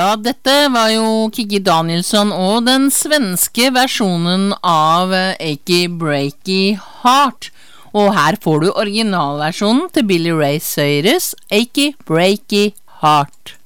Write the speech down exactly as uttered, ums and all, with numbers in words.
Ja, dette var jo Kikki Danielsson og den svenske versjonen av Achy Breaky Heart. Og her får du originalversjonen til Billy Ray Cyrus, Achy Breaky Heart.